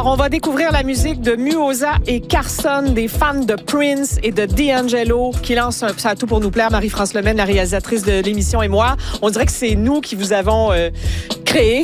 Alors, on va découvrir la musique de Muoza et Carson, des fans de Prince et de D'Angelo, qui lancent un... Ça a tout pour nous plaire. Marie-France Lemaine, la réalisatrice de l'émission, et moi. On dirait que c'est nous qui vous avons créé.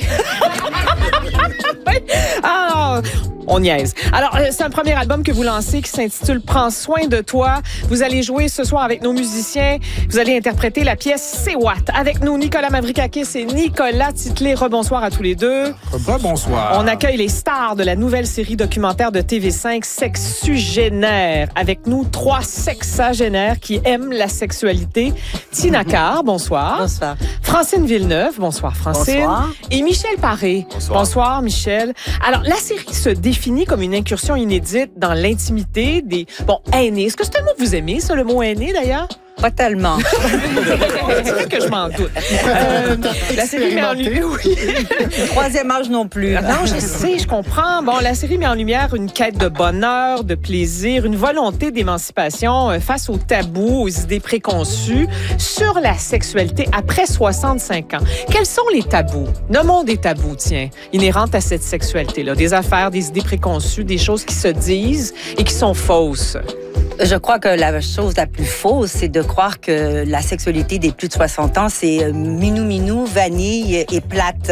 Ah, on niaise. Alors, c'est un premier album que vous lancez qui s'intitule « Prends soin de toi ». Vous allez jouer ce soir avec nos musiciens. Vous allez interpréter la pièce « C'est What ». Avec nous, Nicolas Mavrikakis et Nicolas Titley. Rebonsoir à tous les deux. Rebonsoir. On accueille les stars de la nouvelle série documentaire de TV5, Sexugénaire. Avec nous, 3 sexagénaires qui aiment la sexualité. Tina Carr, bonsoir. Bonsoir. Francine Villeneuve, bonsoir Francine. Bonsoir. Et Michel Paré. Bonsoir Michel. Alors, la série se définit comme une incursion inédite dans l'intimité des... Bon, aînés. Est-ce que c'est un mot que vous aimez, ça, le mot aîné, d'ailleurs? Pas tellement. C'est vrai que je m'en doute. La série met en lumière... Oui. Troisième âge non plus. Non, je sais, je comprends. Bon, la série met en lumière une quête de bonheur, de plaisir, une volonté d'émancipation face aux tabous, aux idées préconçues sur la sexualité après 65 ans. Quels sont les tabous? Nommons des tabous, tiens, inhérentes à cette sexualité-là. Des affaires, des idées préconçues, des choses qui se disent et qui sont fausses. Je crois que la chose la plus fausse, c'est de croire que la sexualité des plus de 60 ans, c'est minou-minou, vanille et plate.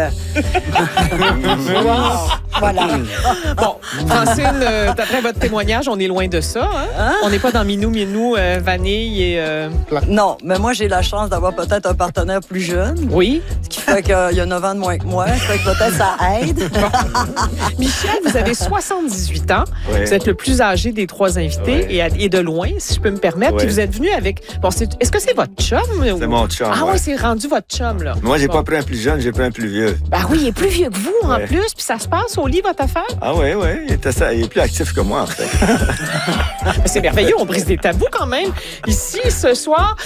Voilà. Bon, Francine, d'après votre témoignage, on est loin de ça. Hein? On n'est pas dans minou-minou, vanille et... Non, mais moi, j'ai la chance d'avoir peut-être un partenaire plus jeune. Oui. Ce qui fait qu'il y a 9 ans de moins que moi. Ça fait que peut-être ça aide. Michel, vous avez 78 ans. Ouais. Vous êtes le plus âgé des 3 invités et de loin, si je peux me permettre. Ouais. Puis vous êtes venu avec... Bon, est-ce que c'est votre chum? C'est mon chum. Ah oui, c'est rendu votre chum, là. Moi, j'ai pas pris un plus jeune, j'ai pris un plus vieux. Ben oui, il est plus vieux que vous, en Ouais. plus. Puis ça se passe au lit, votre affaire? Ah oui, il est plus actif que moi, en fait. C'est merveilleux, on brise des tabous quand même. Ici, ce soir,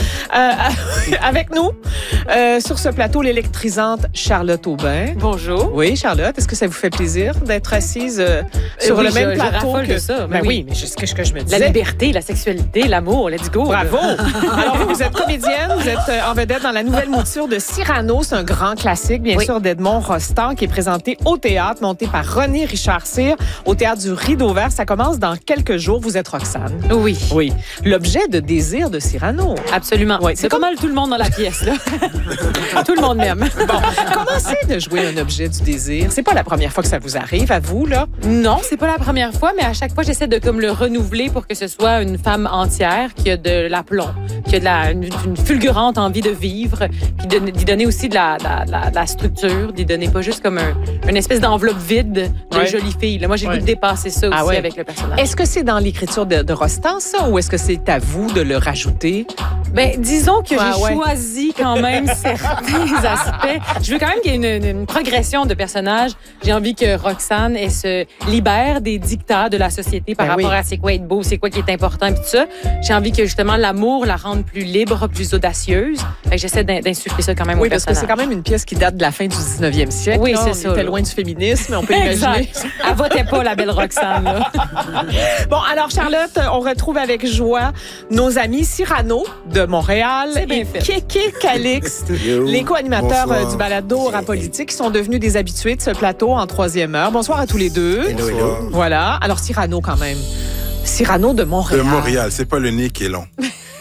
avec nous, sur ce plateau, l'électrisante Charlotte Aubin. Bonjour. Oui, Charlotte, est-ce que ça vous fait plaisir d'être assise sur oui, le même je plateau raffole que de ça. Ben Oui. oui, mais c'est ce que je me disais. La liberté, la sexualité, l'amour, let's go. Bravo! Alors, vous êtes comédienne, vous êtes en vedette dans la nouvelle mouture de Cyrano. C'est un grand classique, bien sûr, d'Edmond Rostand, qui est présenté au théâtre, monté par René Richard Cyr, au théâtre du Rideau Vert. Ça commence dans quelques jours. Vous êtes Roxane. Oui. Oui. L'objet de désir de Cyrano. Absolument. Oui, C'est pas mal tout le monde dans la pièce, là. Tout le monde m'aime. Bon, comment c'est de jouer un objet du désir? C'est pas la première fois que ça vous arrive, à vous, là? Non, c'est pas la première fois, mais à chaque fois, j'essaie de comme le renouveler pour que ce soit une femme entière qui a de l'aplomb, qui a une fulgurante envie de vivre, puis d'y donner aussi de la structure, d'y donner pas juste comme une espèce d'enveloppe vide de jolie fille. Là, moi, j'ai le goût de dépasser ça aussi avec le personnage. Est-ce que c'est dans l'écriture de Rostand, ça, ou est-ce que c'est à vous de le rajouter? Ben, disons que j'ai choisi quand même certains aspects. Je veux quand même qu'il y ait une progression de personnages. J'ai envie que Roxane, elle se libère des dictats de la société par rapport à c'est quoi être beau, c'est quoi qui est important, puis tout ça. J'ai envie que, justement, l'amour la rende plus libre, plus audacieuse. Fait que j'essaie d'insuffler ça quand même au personnage. Oui, parce que c'est quand même une pièce qui date de la fin du 19e siècle. Oui, là. c'est ça. On était loin du féminisme, on peut imaginer. Elle votait pas, la belle Roxane, là. Bon, alors, Charlotte, on retrouve avec joie nos amis Cyrano de Montréal et Kéké Calixte, les co-animateurs du balado Rap Politique, qui sont devenus des habitués de ce plateau en 3e heure. Bonsoir à tous les deux. Bonsoir. Voilà. Alors, Cyrano, quand même. Cyrano de Montréal. De Montréal, c'est pas le nez qui est long.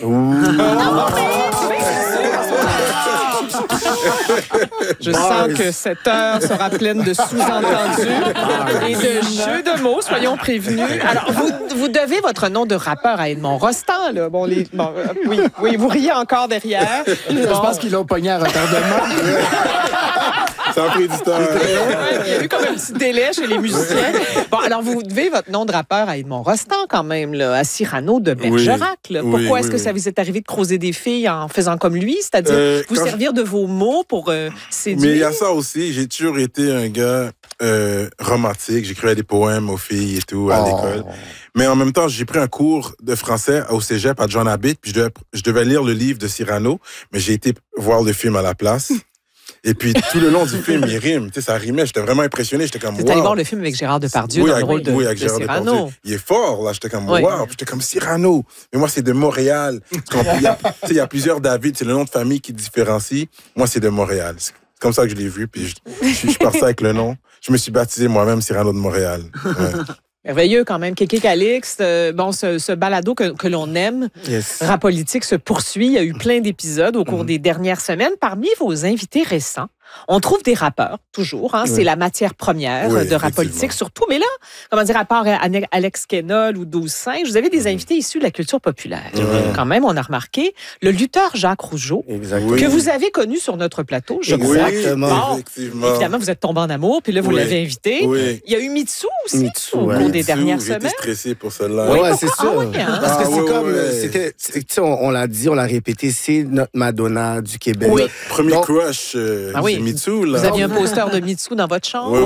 Je sens que cette heure sera pleine de sous-entendus et de jeux de mots, soyons prévenus. Alors, vous devez votre nom de rappeur à Edmond Rostand, là. Bon, oui, vous riez encore derrière. Je pense qu'ils l'ont pogné à retardement. Ça a pris du temps. Il y a eu comme un petit délai chez les musiciens. Bon, alors, vous devez votre nom de rappeur à Edmond Rostand, quand même, là, à Cyrano de Bergerac. Là. Pourquoi est-ce que ça vous est arrivé de creuser des filles en faisant comme lui? C'est-à-dire vous servir de vos mots pour séduire? Mais il y a ça aussi. J'ai toujours été un gars romantique. J'écrivais des poèmes aux filles et tout à l'école. Mais en même temps, j'ai pris un cours de français au cégep à John Abbott, puis je devais lire le livre de Cyrano, mais j'ai été voir le film à la place. Et puis, tout le long du film, il rime. Tu sais, ça rimait. J'étais vraiment impressionné. J'étais comme, wow. T'es allé voir le film avec Gérard Depardieu dans le rôle de avec Gérard Cyrano. Depardieu. Il est fort, là. J'étais comme, wow. Puis j'étais comme, Cyrano. Mais moi, c'est de Montréal. Il y a plusieurs David. C'est le nom de famille qui différencie. Moi, c'est de Montréal. C'est comme ça que je l'ai vu. Puis je suis parti avec le nom. je me suis baptisé moi-même Cyrano de Montréal. Ouais. Merveilleux quand même. Kéké Calixte, ce balado que l'on aime, Rap politique, se poursuit. Il y a eu plein d'épisodes au cours des dernières semaines. Parmi vos invités récents, on trouve des rappeurs, toujours. Hein, c'est la matière première de Rap politique, surtout. Mais là, comment dire, à part Alex Kenol ou 12-5, vous avez des invités issus de la culture populaire. Quand même, on a remarqué le lutteur Jacques Rougeau, que vous avez connu sur notre plateau, je crois. Exactement. Évidemment, vous êtes tombé en amour, puis là, vous l'avez invité. Il y a eu Mitsu aussi au cours des dernières semaines. J'étais stressé pour celle-là. Oui, c'est sûr. Parce que c'est comme, on l'a dit, on l'a répété, c'est notre Madonna du Québec. Notre premier crush, c'est Mitsu. Là. Vous aviez un poster de Mitsu dans votre chambre?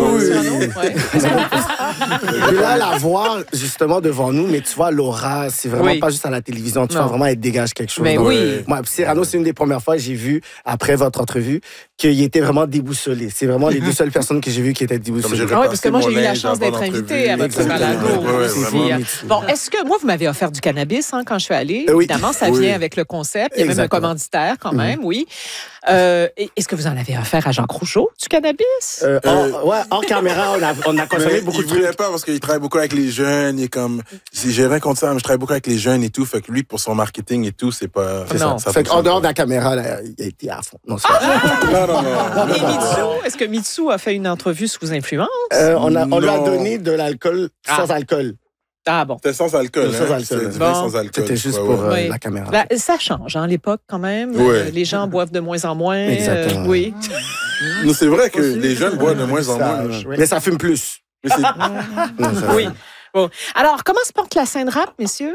Et là, la voir justement devant nous, mais tu vois, l'aura, c'est vraiment pas juste à la télévision. Tu vois, vraiment, elle dégage quelque chose. Mais donc, moi, Cyrano, c'est une des premières fois que j'ai vu, après votre entrevue, qu'il était vraiment déboussolé. C'est vraiment les deux seules personnes que j'ai vues qui étaient déboussolées. Oui, parce que moi, j'ai eu la chance d'être invitée à votre balado. Bon, est-ce que moi, vous m'avez offert du cannabis quand je suis allée? Évidemment, ça vient avec le concept. Il y a même un commanditaire quand même, oui. Est-ce que vous en avez offert à Jean Rougeau, du cannabis? Hors caméra, on a consommé beaucoup de trucs. Il voulait pas parce qu'il travaille beaucoup avec les jeunes. Il est comme, j'ai rien contre ça, mais je travaille beaucoup avec les jeunes et tout. Fait que lui, pour son marketing et tout, c'est pas. Ça fait qu'en dehors de la caméra, là, il a été à fond. Non. Et Mitsu, est-ce que Mitsu a fait une entrevue sous influence? On lui a donné de l'alcool sans alcool. Ah bon. C'était sans alcool. Sans alcool. Sans alcool. C'était juste pour la caméra. Ça change, à l'époque, quand même. Les gens boivent de moins en moins. Exactement. Oui. Non, c'est vrai que les jeunes boivent de moins en moins. Mais ça fume plus. Oui. Bon. Alors, comment se porte la scène rap, messieurs?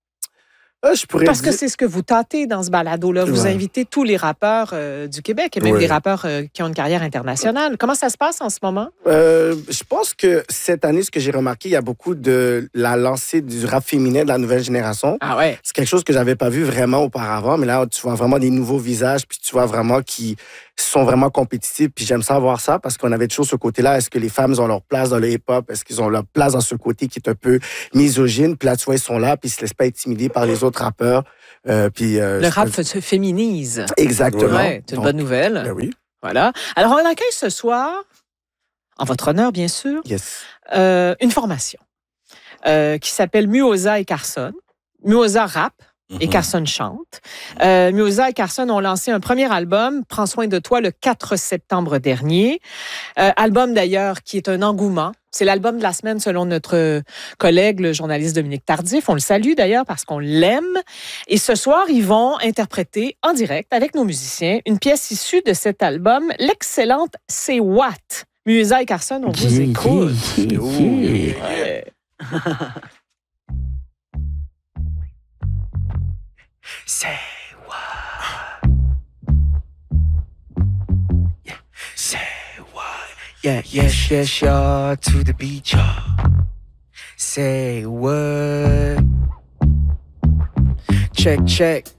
Parce que c'est ce que vous tâtez dans ce balado-là. Vous invitez tous les rappeurs du Québec et même des rappeurs qui ont une carrière internationale. Comment ça se passe en ce moment? Je pense que cette année, ce que j'ai remarqué, il y a beaucoup de la lancée du rap féminin de la nouvelle génération. Ah ouais? C'est quelque chose que j'avais pas vu vraiment auparavant, mais là, tu vois vraiment des nouveaux visages, puis tu vois vraiment qui sont vraiment compétitifs, puis j'aime ça voir ça, parce qu'on avait toujours ce côté-là, est-ce que les femmes ont leur place dans le hip-hop, est-ce qu'ils ont leur place dans ce côté qui est un peu misogyne, puis là, tu vois, ils sont là, puis ils se laissent pas intimider par les autres rappeurs. Le rap se féminise. Exactement. Ouais, c'est une bonne nouvelle. Ben oui. Voilà. Alors, on accueille ce soir, en votre honneur, bien sûr, une formation qui s'appelle Muoza et Carson. Muoza rap. Et Carson chante. Muoza et Carson ont lancé un premier album, Prends soin de toi, le 4 septembre dernier. Album d'ailleurs qui est un engouement. C'est l'album de la semaine selon notre collègue, le journaliste Dominique Tardif. On le salue d'ailleurs parce qu'on l'aime. Et ce soir, ils vont interpréter en direct avec nos musiciens une pièce issue de cet album, l'excellente C'est What. Muoza et Carson, on vous écoute. Say what? Yeah, say what? Yeah, yes, y'all, to the beach, y'all. Say what? Check.